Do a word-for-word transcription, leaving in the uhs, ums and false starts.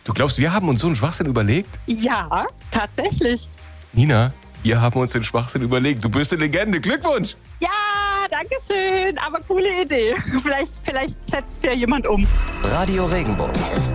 Du glaubst, wir haben uns so einen Schwachsinn überlegt? Ja, tatsächlich. Nina, wir haben uns den Schwachsinn überlegt. Du bist eine Legende. Glückwunsch! Ja, danke schön. Aber coole Idee. Vielleicht, vielleicht setzt ja jemand um. Radio Regenbogen ist